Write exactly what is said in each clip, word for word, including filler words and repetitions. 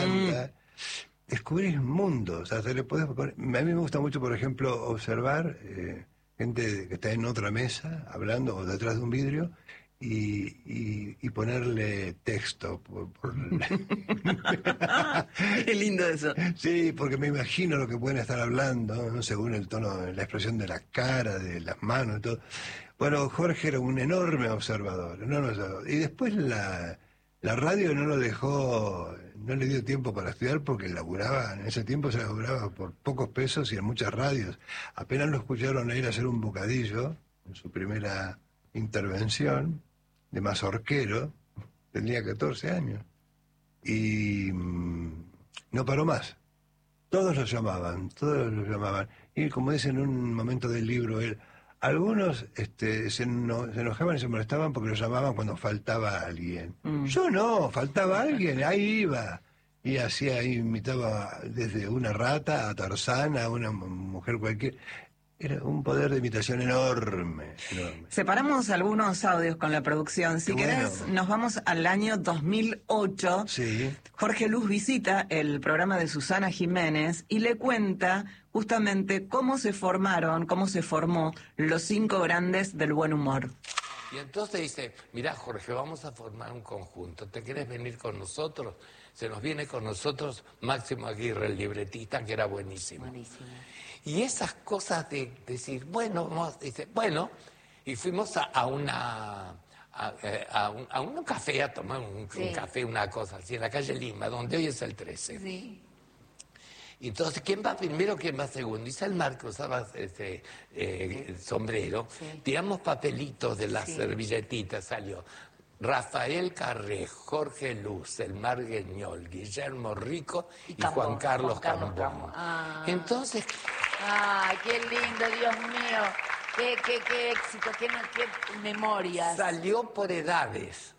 encanta. Mm. Descubrís mundos. O sea, le podés, a mí me gusta mucho, por ejemplo, observar eh, gente que está en otra mesa, hablando, o detrás de un vidrio, y, y, y ponerle texto. Por, por... Qué lindo eso. Sí, porque me imagino lo que pueden estar hablando, ¿no? Según el tono, la expresión de la cara, de las manos y todo. Bueno, Jorge era un enorme observador, enorme observador. Y después la, la radio no lo dejó, no le dio tiempo para estudiar porque laburaba, en ese tiempo se laburaba por pocos pesos y en muchas radios. Apenas lo escucharon a ir a hacer un bocadillo en su primera intervención de mazorquero, tenía catorce años. Y mmm, no paró más. Todos lo llamaban, todos lo llamaban. Y como dice en un momento del libro él, algunos este, se, no, se enojaban y se molestaban porque lo llamaban cuando faltaba alguien. Mm. Yo no, faltaba alguien, ahí iba. Y así ahí imitaba desde una rata a Tarzán, a una mujer cualquiera. Era un poder de imitación enorme, enorme. Separamos algunos audios con la producción. Si Qué querés, bueno. nos vamos al año dos mil ocho. Sí. Jorge Luz visita el programa de Susana Jiménez y le cuenta justamente cómo se formaron, cómo se formó los cinco grandes del buen humor. Y entonces dice, mirá Jorge, vamos a formar un conjunto, ¿te querés venir con nosotros? Se nos viene con nosotros Máximo Aguirre, el libretista, que era buenísimo. Buenísimo. Y esas cosas de decir, bueno, vamos, dice, bueno, y fuimos a, a una... A, a, un, a un café a tomar un, sí. un café, una cosa así, en la calle Lima, donde hoy es el trece. Sí. Y entonces, ¿quién va primero, quién va segundo? Y Salmar, que usaba ese eh, sí. sombrero, sí. tiramos papelitos de las sí. servilletitas, salió Rafael Carré, Jorge Luz, Elmar Guiñol, Guillermo Rico y, y Cambó, Juan Carlos, Juan Carlos Cambón. Ah. Entonces... ¡Ay, qué lindo, Dios mío! Qué, qué, qué éxito, qué, qué memorias. Salió por edades.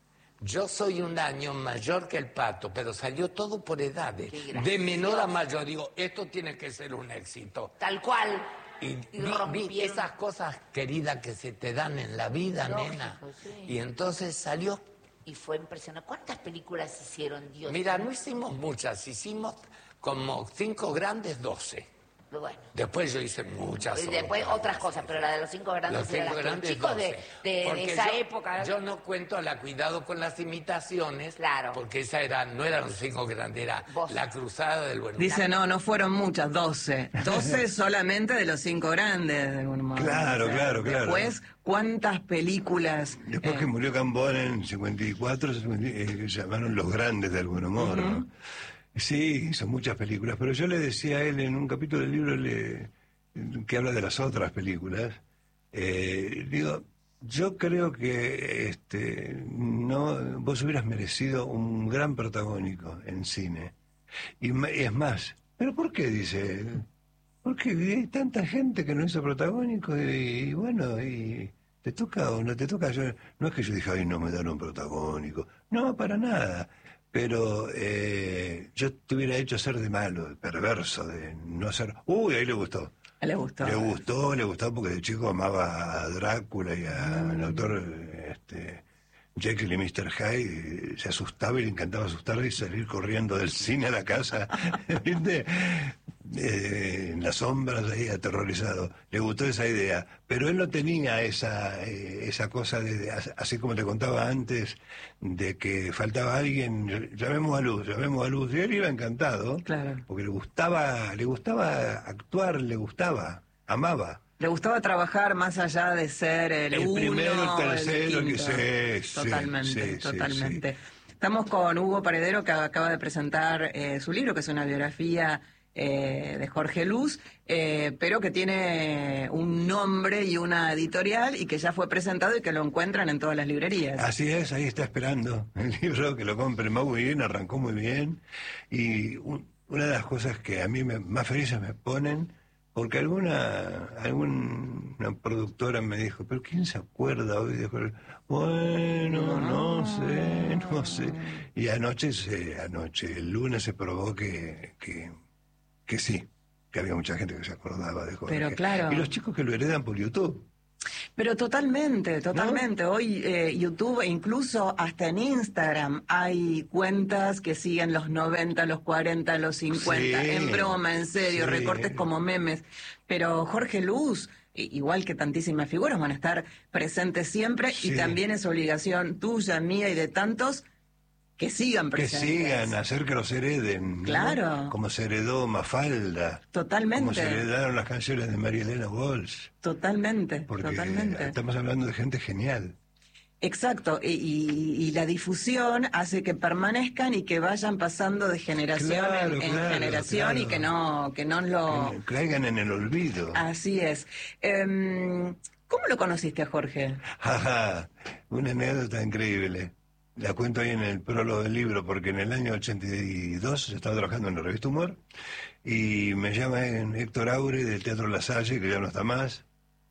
Yo soy un año mayor que el Pato, pero salió todo por edades. De menor a mayor. Digo, esto tiene que ser un éxito. Tal cual. Y, y vi, vi esas cosas, queridas, que se te dan en la vida, lógico, nena. Sí. Y entonces salió. Y fue impresionante. ¿Cuántas películas hicieron, Dios? Mira, no hicimos muchas. Hicimos como cinco grandes, doce. Bueno. Después yo hice muchas y después otras, otras cosas, pero la de los cinco grandes, los cinco grandes chicos de, de, de esa yo, época. Yo no cuento la cuidado con las imitaciones, claro, porque esa era, no eran los cinco grandes, era Vos. la cruzada del buen humor. Dice, no, no fueron muchas, doce. doce solamente de los cinco grandes del buen humor. Claro, o sea, claro, claro. Después, ¿cuántas películas? Después eh... que murió Cambón en cincuenta y cuatro, eh, llamaron los grandes del buen humor, uh-huh. ¿no? Sí, hizo muchas películas, pero yo le decía a él en un capítulo del libro le, que habla de las otras películas, eh, digo, yo creo que este, no, vos hubieras merecido un gran protagónico en cine. Y, y es más, ¿pero por qué? Dice él. Porque hay tanta gente que no hizo protagónico y, y bueno, y te toca o no te toca. Yo, no es que yo dije, ay, no me dan un protagónico. No, para nada. Pero eh, yo te hubiera hecho ser de malo, de perverso, de no ser... Uy, ahí le gustó. Le gustó. Le gustó, le gustó porque de chico amaba a Drácula y al mm. autor este, Jekyll y mister Hyde. Se asustaba y le encantaba asustarle y salir corriendo del cine a la casa, ¿viste? Eh, en las sombras ahí aterrorizado. Le gustó esa idea, pero él no tenía esa eh, esa cosa de, de así como te contaba antes, de que faltaba alguien, llamemos a Luz, llamemos a Luz, y él iba encantado, claro, porque le gustaba, le gustaba actuar, le gustaba, amaba. Le gustaba trabajar más allá de ser el, el uno, primero, el tercero, el que se totalmente, sí, totalmente. Sí, sí. Estamos con Hugo Paredero, que acaba de presentar eh, su libro, que es una biografía Eh, de Jorge Luz, eh, pero que tiene un nombre y una editorial y que ya fue presentado y que lo encuentran en todas las librerías. Así es, ahí está esperando el libro, que lo compren. Va muy bien, arrancó muy bien. Y un, una de las cosas que a mí me, más felices me ponen, porque alguna alguna productora me dijo, pero ¿quién se acuerda hoy de Jorge? Bueno, no sé, no sé. Y anoche, se, anoche el lunes se probó que... que que sí, que había mucha gente que se acordaba de Jorge. Pero claro. Y los chicos que lo heredan por YouTube. Pero totalmente, totalmente. ¿No? Hoy eh, YouTube, incluso hasta en Instagram, hay cuentas que siguen los noventa, los cuarenta, los cincuenta, sí, en broma, en serio, sí. Recortes como memes. Pero Jorge Luz, igual que tantísimas figuras, van a estar presentes siempre, sí. Y también es obligación tuya, mía y de tantos que sigan presentes. Que sigan, hacer que los hereden. Claro. ¿No? Como se heredó Mafalda. Totalmente. Como se heredaron las canciones de María Elena Walsh. Totalmente, Porque totalmente. Estamos hablando de gente genial. Exacto, y, y, y la difusión hace que permanezcan y que vayan pasando de generación claro, en, en claro, generación claro. Y que no, que no lo... Que caigan en el olvido. Así es. Um, ¿Cómo lo conociste a Jorge? Ajá, una anécdota increíble. La cuento ahí en el prólogo del libro, porque en el año ochenta y dos estaba trabajando en la revista Humor y me llama Héctor Aure del Teatro La Salle, que ya no está más,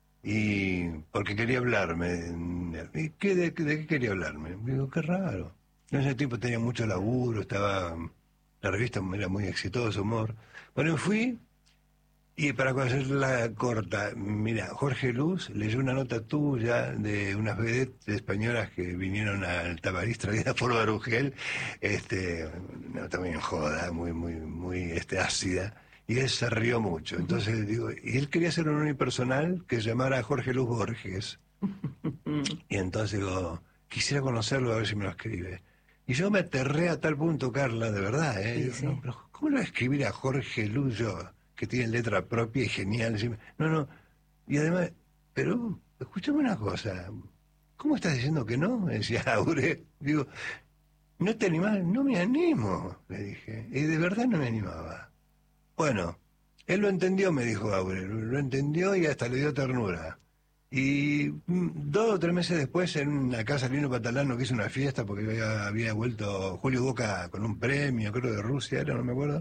y porque quería hablarme. ¿Y qué, de, de qué quería hablarme? Digo, qué raro. En ese tiempo tenía mucho laburo, estaba, la revista era muy exitosa, Humor. Bueno, fui, y para hacerla corta, mira, Jorge Luz leyó una nota tuya de unas vedettes españolas que vinieron al Tabarís traídas por Barugel, este, no, también joda, muy, muy, muy este, ácida, y él se rió mucho. Entonces digo, y él quería hacer un unipersonal que se llamara Jorge Luz Borges. Y entonces digo, quisiera conocerlo, a ver si me lo escribe. Y yo me aterré a tal punto, Carla, de verdad, ¿eh? Sí, Digo, sí. no, pero ¿cómo le voy a escribir a Jorge Luz yo? Que tiene letra propia y genial. No, no. Y además, pero, escúchame una cosa. ¿Cómo estás diciendo que no? Me decía Aure. Digo, no te animás, no me animo, le dije. Y de verdad no me animaba. Bueno, él lo entendió, me dijo Aure. Lo entendió y hasta le dio ternura. Y dos o tres meses después, en una casa Lino Patalano, que hizo una fiesta porque había, había vuelto Julio Boca con un premio, creo de Rusia, era, no me acuerdo.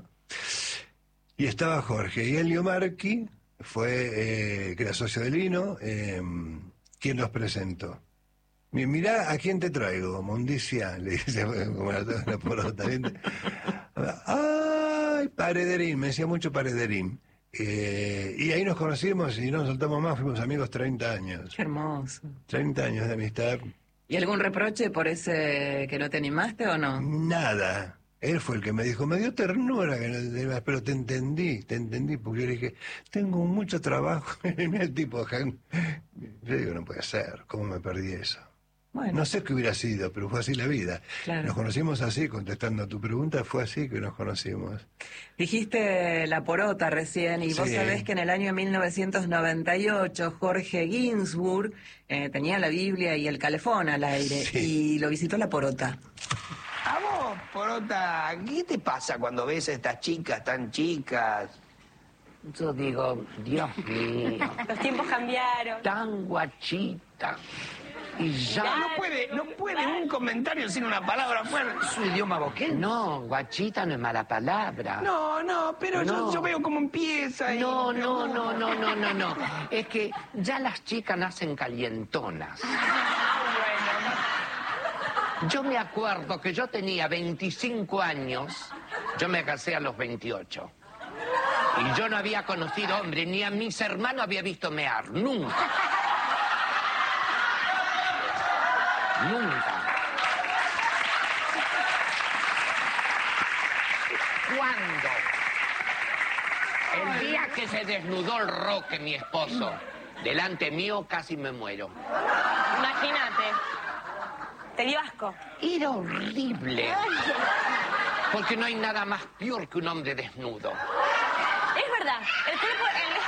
Y estaba Jorge. Y Elio Marchi fue, eh, que era socio de Lino, eh, quien los presentó. Mirá a quién te traigo, Mondicia, le dice, como la, la porota. ¡Ay, Parederín! Me decía mucho Parederín. Eh, y ahí nos conocimos y no nos soltamos más, fuimos amigos treinta años. Qué hermoso. treinta años de amistad. ¿Y algún reproche por ese que no te animaste o no? Nada. Él fue el que me dijo, me dio ternura, pero te entendí, te entendí, porque yo le dije, tengo mucho trabajo. Mira el tipo, yo digo, no puede ser, ¿cómo me perdí eso? Bueno. No sé qué hubiera sido, pero fue así la vida. Claro. Nos conocimos así, contestando a tu pregunta, fue así que nos conocimos. Dijiste La Porota recién, y sí. Vos sabés que en el año mil novecientos noventa y ocho Jorge Ginsburg eh, tenía la Biblia y el calefón al aire, sí. Y lo visitó La Porota. A vos, Porota, ¿qué te pasa cuando ves a estas chicas tan chicas? Yo digo, Dios mío. Los tiempos cambiaron. Tan guachita. Y ya... No, no puede, no puede un comentario sin una palabra fuera. ¿Su idioma boqueño? No, guachita no es mala palabra. No, no, pero no. Yo, yo veo cómo empieza y... No, no, no, no, no, no, no. Es que ya las chicas nacen calientonas. Yo me acuerdo que yo tenía veinticinco años, yo me casé a los veintiocho. Y yo no había conocido hombre, ni a mis hermanos había visto mear, nunca. Nunca. ¿Cuándo? El día que se desnudó el Roque, mi esposo, delante mío casi me muero. Imagínate. ¿Te dio asco? Era horrible. Porque no hay nada más peor que un hombre desnudo. Es verdad. El cuerpo... El,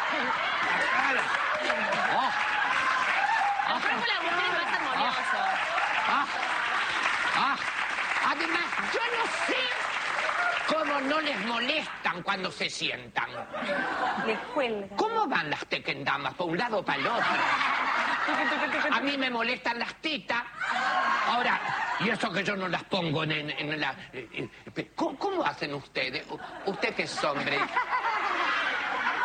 oh. el cuerpo de la mujer es más armonioso. Ah. Ah. Además, yo no sé cómo no les molestan cuando se sientan. Les cuelgan. ¿Cómo van las tequendamas? ¿Por un lado o para el otro? A mí me molestan las tetas. Ahora, y eso que yo no las pongo en, en, en la... Eh, eh, ¿cómo, ¿Cómo hacen ustedes? Usted que es hombre.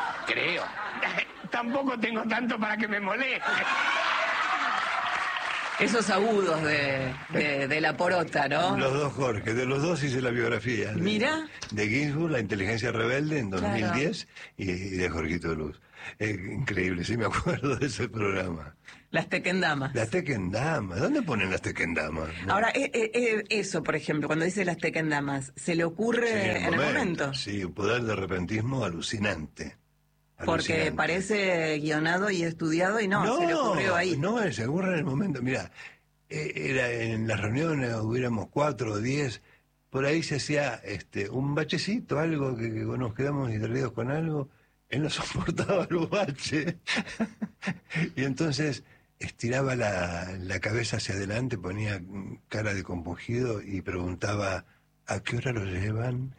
Creo. Tampoco tengo tanto para que me moleste. Esos agudos de, de, de la porota, ¿no? Los dos Jorge, de los dos hice la biografía. De, Mira. De Ginsburg, La inteligencia rebelde, en dos mil diez, Claro. y, y de Jorgito Luz. Eh, increíble, sí me acuerdo de ese programa. Las tequendamas. Las tequendamas, ¿dónde ponen las tequendamas? ¿No? Ahora, eh, eh, eh, eso, por ejemplo, cuando dice las tequendamas, ¿se le ocurre Sí, en el momento? Sí, un poder de repentismo alucinante. Porque Alucinante. parece guionado y estudiado y no, se le ocurrió ahí. No, se ocurre en el momento. Mira, eh, era en las reuniones, hubiéramos cuatro o diez, por ahí se hacía este un bachecito, algo que, que nos quedamos distraídos con algo, él no soportaba los baches. Y entonces estiraba la, la cabeza hacia adelante, ponía cara de compungido y preguntaba, ¿a qué hora lo llevan?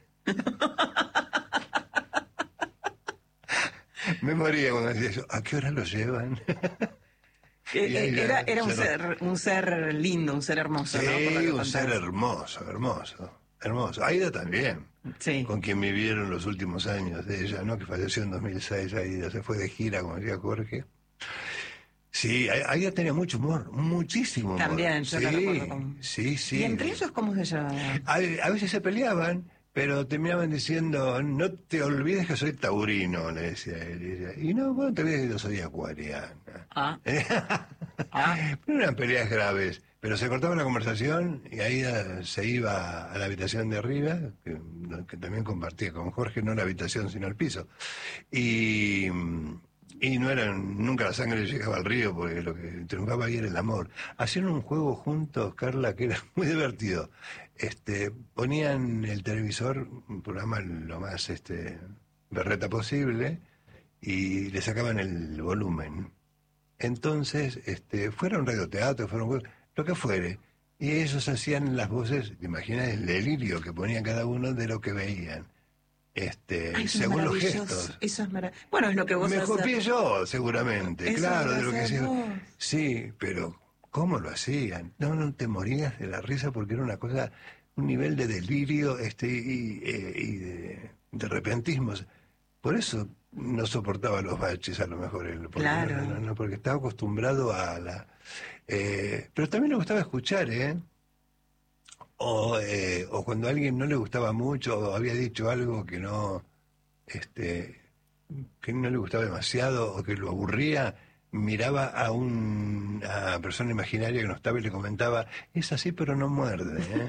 Me moría cuando decía eso. ¿A qué hora lo llevan? Eh, Y ahí eh, ya- era era un ya no- ser, un ser lindo, un ser hermoso, Sí, ¿no? Por lo que un ser contás. hermoso, hermoso, hermoso. Aida también, Sí. con quien vivieron los últimos años de ella, ¿no? Que falleció en dos mil seis, Aida se fue de gira, como decía Jorge. Sí, A- Aida tenía mucho humor, muchísimo humor. También, yo sí, la recuerdo como- sí, sí. ¿Y entre ellos cómo se llamaban? A, a veces se peleaban, pero terminaban diciendo, no te olvides que soy taurino, le decía él. Y, ella, y no, bueno, te olvides que yo soy acuariana. Ah, ah, No eran peleas graves, pero se cortaba la conversación y Aida se iba a la habitación de arriba, que, que también compartía con Jorge, no la habitación sino el piso. Y, y no eran, nunca la sangre llegaba al río, porque lo que triunfaba ahí era el amor. Hacían un juego juntos, Carla, que era muy divertido. Este, ponían el televisor, un programa lo más este, berreta posible, y le sacaban el volumen. Entonces, este, fuera un radioteatro, fuera un, lo que fuere, y ellos hacían las voces, te imaginas el delirio que ponían cada uno de lo que veían, este, ay, eso es según los maravilloso. gestos. Eso es maravilloso. Bueno, es lo que vos Me haces. copié yo, seguramente, Eso claro, lo de lo que haces hacía. vos. Sí, pero ¿cómo lo hacían? No, no te morías de la risa porque era una cosa, un nivel de delirio este y, eh, y de, de repentismo. Por eso no soportaba los baches, a lo mejor él, porque, Claro. no, no, no, porque estaba acostumbrado a la... eh, pero también le gustaba escuchar, ¿eh? O, eh, o cuando a alguien no le gustaba mucho o había dicho algo que no, este, que no le gustaba demasiado o que lo aburría, miraba a una persona imaginaria que no estaba y le comentaba, es así pero no muerde, ¿eh?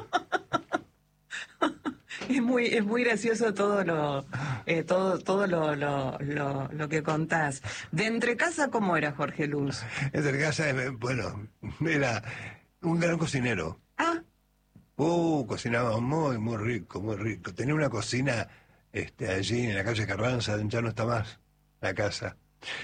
Es muy, es muy gracioso todo lo, eh, todo, todo lo, lo, lo, lo que contás. De entre casa, ¿cómo era Jorge Luz? Entre casa, eh, bueno, era un gran cocinero. Ah, Uh, cocinaba muy, muy rico, muy rico. Tenía una cocina este, allí en la calle Carranza, ya no está más la casa,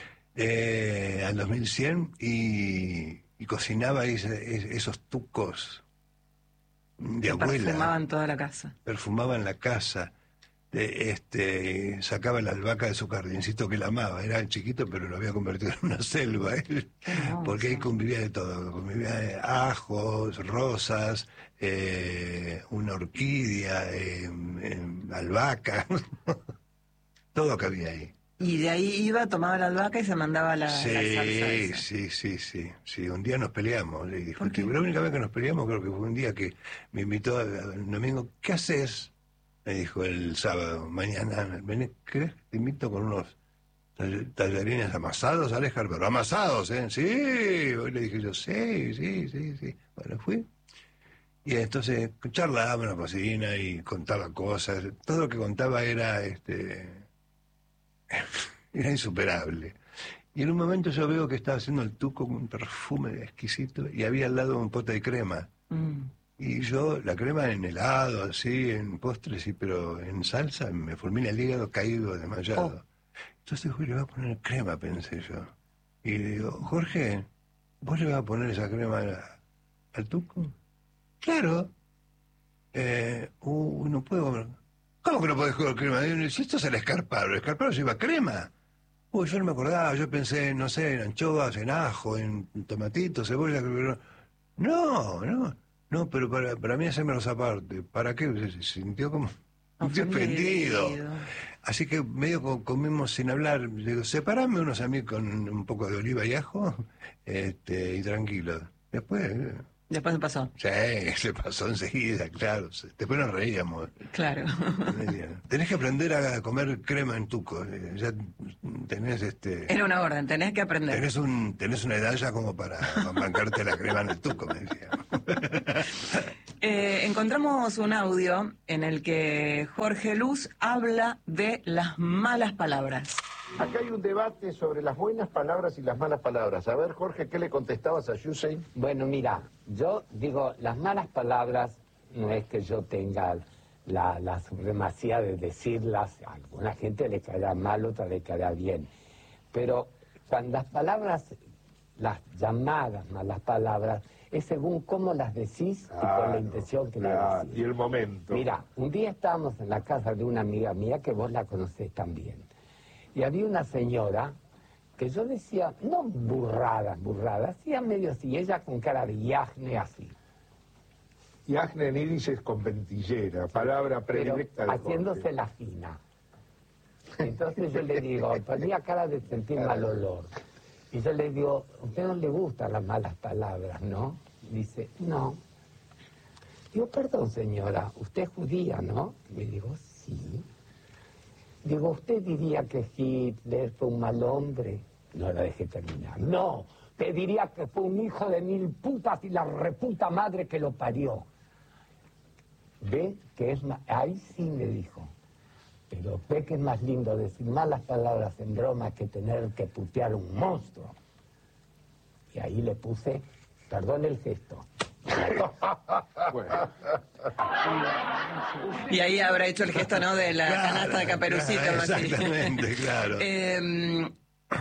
eh, al dos mil cien, y, y cocinaba ese- esos tucos de que abuela. perfumaban toda la casa. Perfumaban la casa, de, este, sacaba la albahaca de su jardincito que la amaba, era chiquito pero lo había convertido en una selva, él, hermoso. porque ahí convivía de todo, convivía de ajos, rosas, eh, una orquídea, eh, eh, albahaca, todo cabía ahí. Y de ahí iba, tomaba la albahaca y se mandaba la, la salsa Sí, esa. sí, sí, sí, sí. Un día nos peleamos y ¿Por qué? discutimos. La única vez que nos peleamos creo que fue un día que me invitó a- a- el domingo. ¿Qué haces? Me dijo el sábado. Mañana, ¿ven? ¿Querés? Te invito con unos tall- tallarines amasados, Alejar, pero amasados, ¿eh? Sí. Hoy le dije yo, sí, sí, sí, sí. Bueno, fui. Y entonces charlaba en la cocina y contaba cosas. Todo lo que contaba era, este, era insuperable. Y en un momento yo veo que estaba haciendo el tuco con un perfume exquisito y había al lado un pote de crema. Mm. Y yo, la crema en helado, así, en postres, sí, pero en salsa me fulmina el hígado caído, desmayado. Entonces dijo, le voy a poner crema, pensé yo. Y le digo, Jorge, ¿vos le vas a poner esa crema a- al tuco? Claro. Eh, uh, no puedo. ¿Cómo que no podés comer crema? Digo, si esto es el escarparo, el escarparo lleva crema. Uy, yo no me acordaba, yo pensé, no sé, en anchoas, en ajo, en tomatitos, cebolla, creo que no. No, no, no, pero para, para mí hacérmelos aparte. ¿Para qué? Se, se sintió como ofendido. Así que medio co- comimos sin hablar. Le digo, separame unos a mí con un poco de oliva y ajo, este, y tranquilo. Después... eh, Después se pasó. Sí, se pasó enseguida, claro. Después nos reíamos. Claro. Tenés que aprender a comer crema en tuco. eh, Ya tenés este... Era una orden, tenés que aprender. Tenés, un, tenés una edad ya como para bancarte la crema en el tuco, me decía. Eh, encontramos un audio en el que Jorge Luz habla de las malas palabras. Acá hay un debate sobre las buenas palabras y las malas palabras. A ver, Jorge, ¿qué le contestabas a Yusei? Bueno, mira, yo digo, las malas palabras no es que yo tenga la, la supremacía de decirlas. A alguna gente le caerá mal, otra le caerá bien. Pero cuando las palabras, las llamadas malas palabras, es según cómo las decís y con la intención que claro, las decís. Y el momento. Mira, un día estábamos en la casa de una amiga mía que vos la conocés también. Y había una señora que yo decía, no burradas, burradas, hacía medio así, ella con cara de yajne así. Yajne en yiddish es con ventillera, palabra predilecta de haciéndose Jorge. la fina. Entonces yo le digo, ponía cara de sentir mal olor. Y yo le digo, a usted no le gustan las malas palabras, ¿no? Dice, no. Digo, perdón señora, usted es judía, ¿no? Le digo, sí. Digo, ¿usted diría que Hitler fue un mal hombre? No la dejé terminar. No, te diría que fue un hijo de mil putas y la reputa madre que lo parió. ¿Ve que es más? Ahí sí me dijo. Pero ve que es más lindo decir malas palabras en broma que tener que putear un monstruo. Y ahí le puse, perdón el gesto. Bueno. Y ahí habrá hecho el gesto, ¿no? De la Claro, canasta de Caperucita. claro, algo así. exactamente, claro. Eh,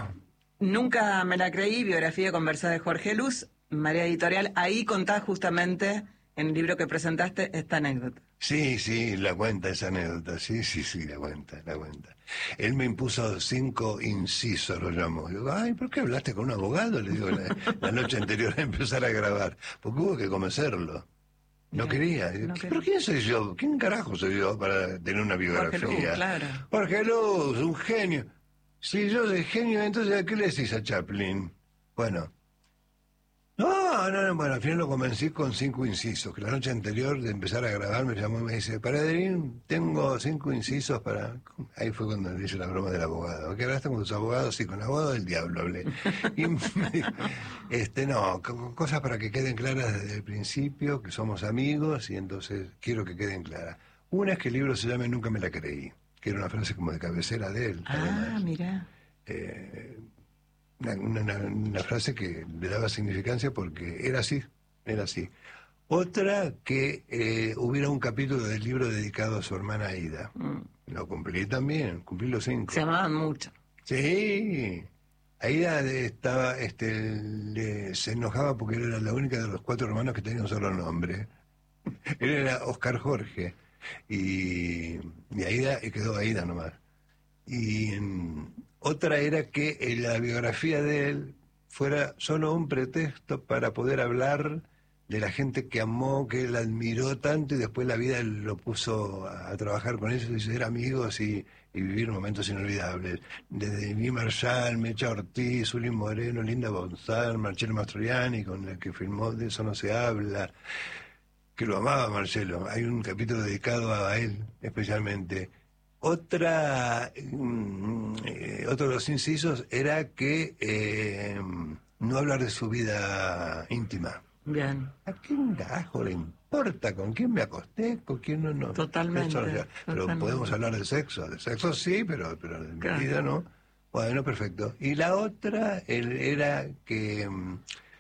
nunca me la creí, biografía conversada de Jorge Luz, Marea Editorial. Ahí contás justamente, en el libro que presentaste, esta anécdota. Sí, sí, la cuenta esa anécdota, sí, sí, sí, la cuenta, la cuenta. Él me impuso cinco incisos, lo llamó. Digo, ay, ¿por qué hablaste con un abogado? Le digo, la, la noche anterior a empezar a grabar, porque hubo que convencerlo. No Mira, quería. no ¿Pero quería. quién soy yo? ¿Quién carajo soy yo para tener una biografía? Jorge Luz, claro. Jorge Luz, un genio. Si yo soy genio, entonces ¿a qué le decís a Chaplin? Bueno. No, no, no, bueno, al final lo convencí con cinco incisos, que la noche anterior de empezar a grabar me llamó y me dice, Paradrín, tengo cinco incisos para... Ahí fue cuando le hice la broma del abogado. ¿Qué hablaste con tus abogados? Sí, con el abogado del diablo hablé. Y me dijo, este, no, co- cosas para que queden claras desde el principio, que somos amigos y entonces quiero que queden claras. Una es que el libro se llame Nunca me la creí, que era una frase como de cabecera de él. Ah, además. mira. Eh, una, una, una frase que le daba significancia porque era así, era así. Otra, que eh, hubiera un capítulo del libro dedicado a su hermana Aida. Mm. Lo cumplí también, cumplí los cinco. Se amaban mucho. Sí. Aida estaba, este, le- se enojaba porque él era la única de los cuatro hermanos que tenía un solo nombre. Él era Oscar Jorge. Y, y Aida, y quedó Aida nomás. Y mm, otra era que eh, la biografía de él fuera solo un pretexto para poder hablar de la gente que amó, que él admiró tanto y después la vida lo puso a, a trabajar con ellos y ser amigos y, y vivir momentos inolvidables. Desde Guy Marchal, Mecha Ortiz, Zulín Moreno, Linda Bonzal, Marcello Mastroianni, con la que filmó De eso no se habla, que lo amaba Marcelo. Hay un capítulo dedicado a él especialmente. Otra, mm, eh, otro de los incisos era que eh, no hablar de su vida íntima. Bien. ¿A quién carajo le importa con quién me acosté, con quién no? no? Totalmente, Eso no se- Pero totalmente. podemos hablar de sexo. De sexo sí, pero, pero de mi Claro. vida no. Bueno, perfecto. Y la otra el- era que, mm,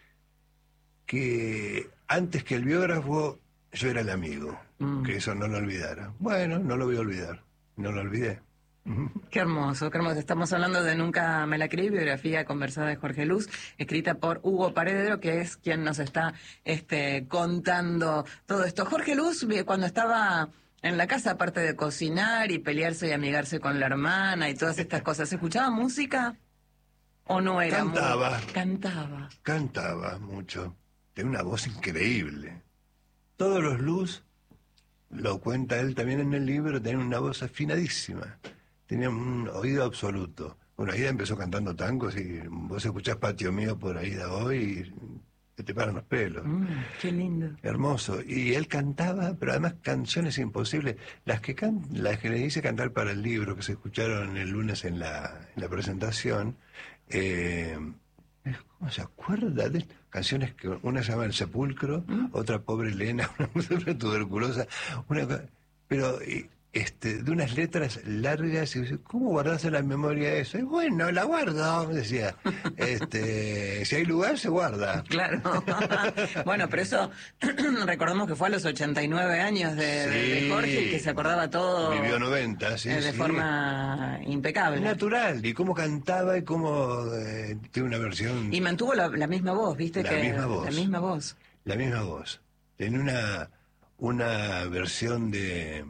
que antes que el biógrafo yo era el amigo. Mm. Que eso no lo olvidara. Bueno, no lo voy a olvidar. No lo olvidé. Qué hermoso, qué hermoso. Estamos hablando de Nunca me la creí, biografía conversada de Jorge Luz, escrita por Hugo Paredero, que es quien nos está este, contando todo esto. Jorge Luz, eh, cuando estaba en la casa, aparte de cocinar y pelearse y amigarse con la hermana y todas estas cosas, ¿escuchaba música o no era? muy- Cantaba. Cantaba. Cantaba mucho. Tenía una voz increíble. Todos los Luz, lo cuenta él también en el libro, tenían una voz afinadísima. Tenían un oído absoluto. Bueno, Aida empezó cantando tangos y vos escuchás Patio Mío por Aida hoy y que te paran los pelos. Mm, qué lindo. Hermoso. Y él cantaba, pero además canciones imposibles. Las que, can, las que le hice cantar para el libro, que se escucharon el lunes en la, en la presentación, eh, ¿cómo se acuerda de canciones que una se llama El Sepulcro, ¿Mm? otra Pobre Elena, una tuberculosa, una cosa, pero este, de unas letras largas, y ¿cómo guardaste en la memoria eso? Y bueno, la guardo, decía. Este, si hay lugar, se guarda. Claro. Bueno, pero eso, recordemos que fue a los ochenta y nueve años de, Sí. de, de Jorge, y que se acordaba todo. Vivió noventa, sí, eh, de sí. forma impecable. Natural, y cómo cantaba y cómo eh, tiene una versión. Y mantuvo la, la misma voz, ¿viste? La que misma voz. La misma voz. La misma voz. Tenía una, una versión de,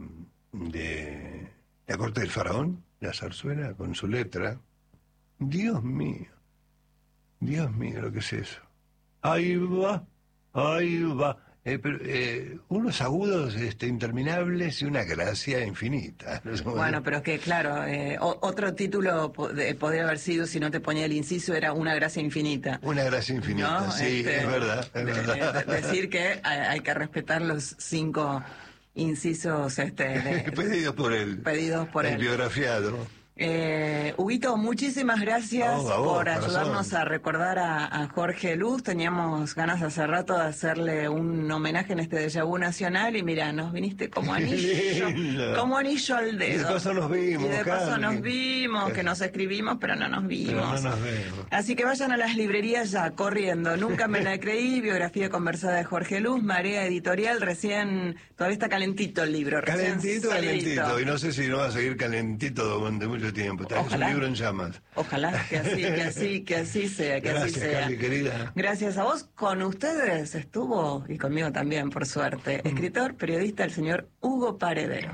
de La Corte del Faraón, la zarzuela, con su letra. Dios mío, Dios mío, lo que es eso. Ahí va, ahí va. Eh, pero, eh, unos agudos este, interminables y una gracia infinita. Bueno, pero es que, claro, eh, o, otro título po- de- podría haber sido, si no te ponía el inciso, era Una gracia infinita. Una gracia infinita, ¿No? sí, Este, es verdad, es de- verdad. de- decir que hay, hay que respetar los cinco incisos este, de- Pedidos por él. pedidos por el él. biografiado. Eh, Huguito, muchísimas gracias A vos, a vos, por corazón. ayudarnos a recordar a, a Jorge Luz. Teníamos ganas hace rato de hacerle un homenaje en este déjà vu nacional y mira, nos viniste como anillo, Lindo. como anillo al dedo. Y de paso nos vimos, Y de paso Carly. nos vimos, que nos escribimos, pero no nos vimos. Pero no nos vemos. Así que vayan a las librerías ya, corriendo. Nunca me la creí, biografía conversada de Jorge Luz, Marea Editorial, recién, todavía está calentito el libro. Recién Calentito, salidito. calentito. Y no sé si no va a seguir calentito durante mucho tiempo. Está- Es un Ojalá. libro en llamas. Ojalá que así, que así, que así sea, que así Gracias, sea. Carly, querida. Gracias a vos. Con ustedes estuvo, y conmigo también, por suerte, escritor, periodista, el señor Hugo Paredero.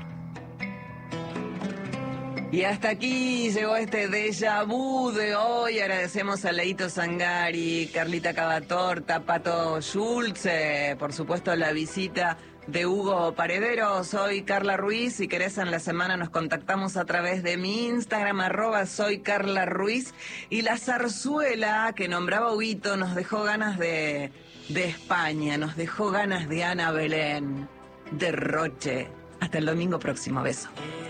Y hasta aquí llegó este déjà vu de hoy. Agradecemos a Leito Sangari, Carlita Cavatorta, Pato Schulze, por supuesto la visita de Hugo Paredero. Soy Carla Ruiz. Si querés, en la semana nos contactamos a través de mi Instagram, arroba soy Carla Ruiz. Y la zarzuela que nombraba Huguito nos dejó ganas de, de España, nos dejó ganas de Ana Belén, de Roche. Hasta el domingo próximo. Beso.